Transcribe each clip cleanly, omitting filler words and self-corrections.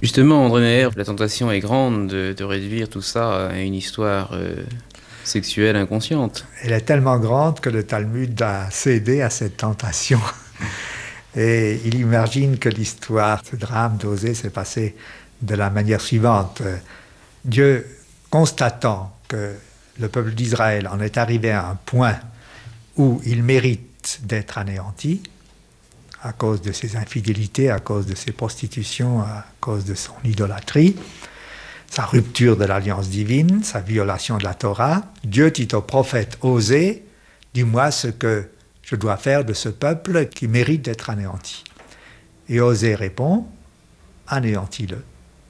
Justement, André Maher, la tentation est grande de réduire tout ça à une histoire sexuelle inconsciente. Elle est tellement grande que le Talmud a cédé à cette tentation. Et il imagine que l'histoire, ce drame d'Osée s'est passé de la manière suivante. Dieu, constatant que le peuple d'Israël en est arrivé à un point où il mérite d'être anéanti, à cause de ses infidélités, à cause de ses prostitutions, à cause de son idolâtrie, sa rupture de l'alliance divine, sa violation de la Torah, Dieu dit au prophète Osée, dis-moi ce que je dois faire de ce peuple qui mérite d'être anéanti. Et Osée répond, anéantis-le.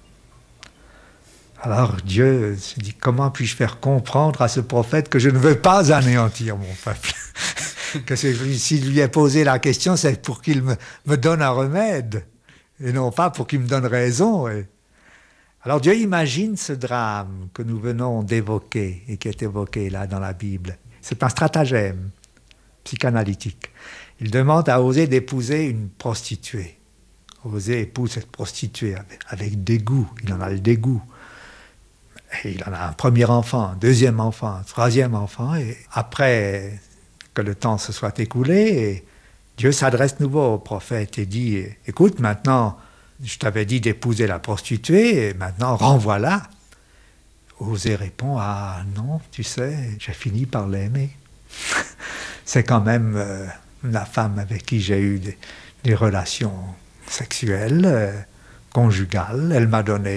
Alors Dieu se dit, comment puis-je faire comprendre à ce prophète que je ne veux pas anéantir mon peuple? Que s'il lui est posé la question, c'est pour qu'il me donne un remède, et non pas pour qu'il me donne raison. Alors Dieu imagine ce drame que nous venons d'évoquer, et qui est évoqué là dans la Bible. C'est un stratagème psychanalytique. Il demande à Osée d'épouser une prostituée. Osée épouse cette prostituée avec dégoût, il en a le dégoût. Et il en a un premier enfant, un deuxième enfant, un troisième enfant, et après que le temps se soit écoulé, et Dieu s'adresse nouveau au prophète et dit, écoute, maintenant, je t'avais dit d'épouser la prostituée, et maintenant, renvoie-la. Osée répond, ah non, tu sais, j'ai fini par l'aimer. C'est quand même la femme avec qui j'ai eu des relations sexuelles, conjugales. Elle m'a donné